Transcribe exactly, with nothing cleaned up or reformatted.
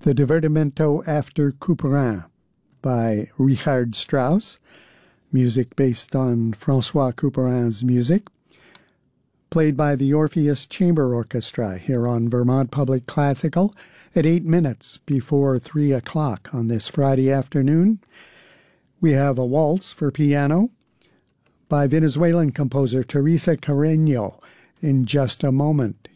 The Divertimento After Couperin by Richard Strauss, music based on François Couperin's music, played by the Orpheus Chamber Orchestra here on Vermont Public Classical at eight minutes before three o'clock on this Friday afternoon. We have a waltz for piano by Venezuelan composer Teresa Carreño in just a moment